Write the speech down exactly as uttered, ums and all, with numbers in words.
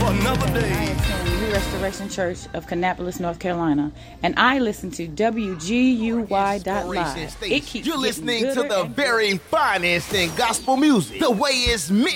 another day. I attend New Restoration Church of Kannapolis, North Carolina, and I listen to W G U Y dot live. It keeps You're listening to getting the gooder very finest in gospel music, the way it's meant